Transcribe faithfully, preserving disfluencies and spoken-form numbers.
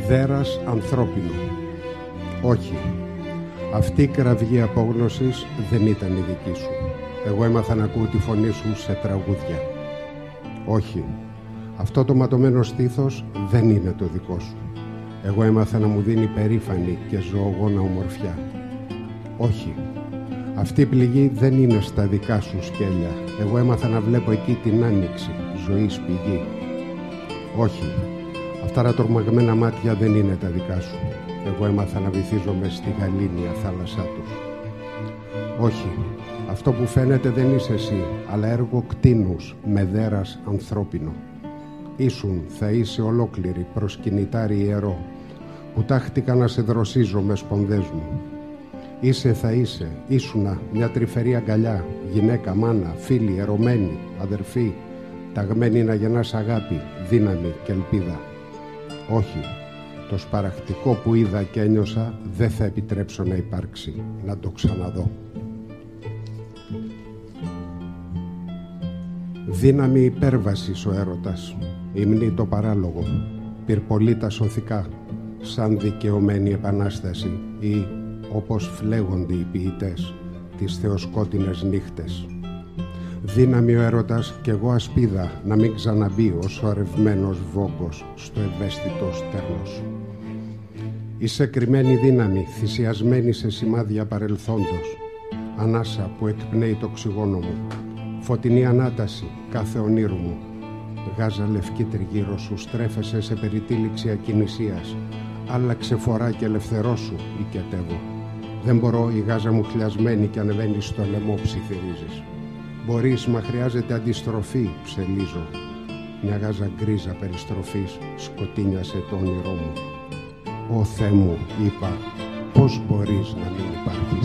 δέρας ανθρώπινο. Όχι, αυτή η κραυγή απόγνωσης δεν ήταν η δική σου. Εγώ έμαθα να ακούω τη φωνή σου σε τραγούδια. Όχι, αυτό το ματωμένο στήθος δεν είναι το δικό σου. Εγώ έμαθα να μου δίνει περήφανη και ζωογόνα ομορφιά. Όχι, αυτή η πληγή δεν είναι στα δικά σου σκέλια. Εγώ έμαθα να βλέπω εκεί την άνοιξη, ζωής πηγή. Όχι, αυτά τα τρομαγμένα μάτια δεν είναι τα δικά σου. Εγώ έμαθα να βυθίζομαι στη γαλήνια θάλασσά τους. Όχι, αυτό που φαίνεται δεν είσαι εσύ, αλλά έργο κτήνους με δέρας ανθρώπινο. Ήσουν, θα είσαι ολόκληρη, προσκυνητάρι ιερό, που τάχτηκα να σε δροσίζω με σπονδές μου. Είσαι, θα είσαι, ήσουνα μια τρυφερή αγκαλιά, γυναίκα, μάνα, φίλη, ερωμένη, αδερφή, ταγμένη να γεννάς αγάπη, δύναμη και ελπίδα. Όχι, το σπαραχτικό που είδα και ένιωσα δεν θα επιτρέψω να υπάρξει, να το ξαναδώ. Δύναμη υπέρβασης ο έρωτας, υμνεί το παράλογο, πυρπολίτα σωθικά, σαν δικαιωμένη επανάσταση ή όπως φλέγονται οι ποιητές τις θεοσκότεινες νύχτες. Δύναμη ο έρωτας κι εγώ ασπίδα να μην ξαναμπεί ο σωρευμένος βόγκος στο ευαίσθητο στέρνος. Είσαι κρυμμένη δύναμη, θυσιασμένη σε σημάδια παρελθόντος, ανάσα που εκπνέει το οξυγόνο μου, φωτεινή ανάταση κάθε ονείρου μου. Γάζα λευκή τριγύρω σου, στρέφεσαι σε περιτύλιξη ακινησίας, άλλαξε φορά και ελευθερώσου οικετεύω. Δεν μπορώ, η γάζα μου χλιασμένη και ανεβαίνει στο λαιμό ψιθυρίζεις. Μπορείς, μα χρειάζεται αντιστροφή, ψελίζω. Μια γάζα γκρίζα περιστροφής σκοτίνιασε το όνειρό μου. Ω Θεέ μου, είπα, πώς μπορείς να μην υπάρχεις.